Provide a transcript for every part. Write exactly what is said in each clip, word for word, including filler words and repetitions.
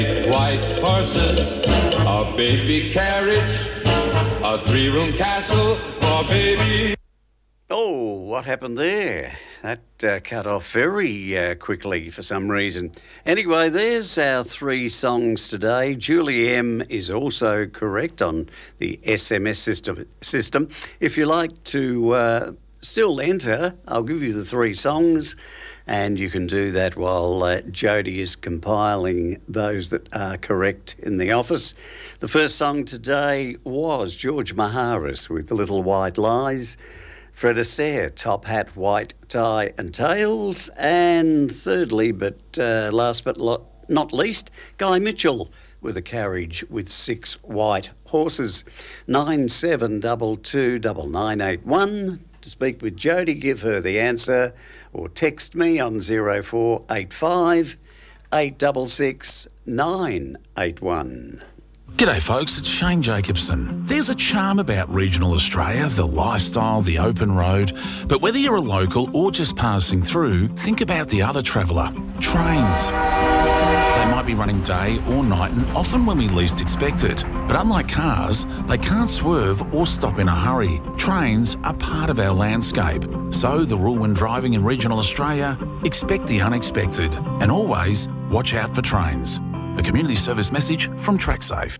White horses, a baby carriage, a three-room castle for baby. Oh, what happened there? That uh, cut off very uh, quickly for some reason. Anyway, there's our three songs today. Julie M is also correct on the S M S system. system. If you like to uh, still enter, I'll give you the three songs, and you can do that while uh, Jody is compiling those that are correct in the office. The first song today was George Maharis with The Little White Lies. Fred Astaire, Top Hat, White Tie and Tails. And thirdly, but uh, last but lo- not least, Guy Mitchell with A Carriage with Six White Horses. nine seven two two nine nine eight one. To speak with Jody, give her the answer or text me on zero four eight five eight six six nine eight one. G'day folks, it's Shane Jacobson. There's a charm about regional Australia, the lifestyle, the open road, but whether you're a local or just passing through, think about the other traveller, trains. They might be running day or night and often when we least expect it. But unlike cars, they can't swerve or stop in a hurry. Trains are part of our landscape. So the rule when driving in regional Australia, expect the unexpected and always watch out for trains. A community service message from TrackSafe.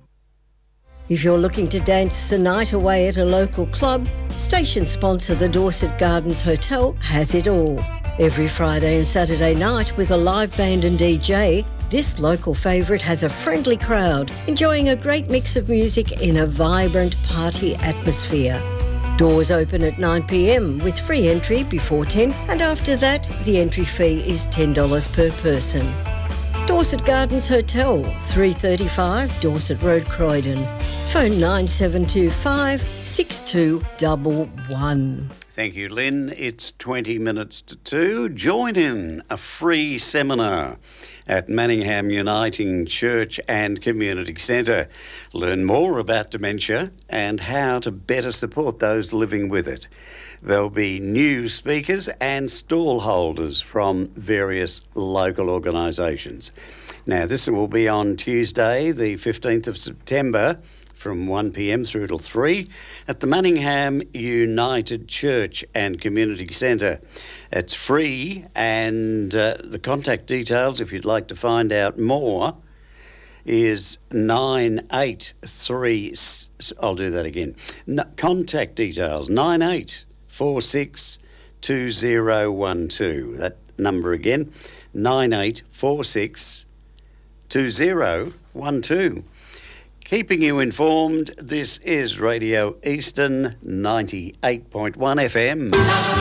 If you're looking to dance the night away at a local club, station sponsor the Dorset Gardens Hotel has it all. Every Friday and Saturday night with a live band and D J, this local favourite has a friendly crowd enjoying a great mix of music in a vibrant party atmosphere. Doors open at nine p m with free entry before ten, and after that the entry fee is ten dollars per person. Dorset Gardens Hotel, three thirty-five Dorset Road, Croydon. Phone nine seven two five six two one one. Thank you, Lynn. It's twenty minutes to two. Join in a free seminar at Manningham Uniting Church and Community Centre. Learn more about dementia and how to better support those living with it. There'll be new speakers and stall holders from various local organisations. Now, this will be on Tuesday, the fifteenth of September, from one p m through till three at the Manningham United Church and Community Centre. It's free, and uh, the contact details, if you'd like to find out more, is nine eight three... I'll do that again. No, contact details, nine eight four six two zero one two. That number again, nine eight four six two zero one two. Keeping you informed, this is Radio Eastern ninety-eight point one F M.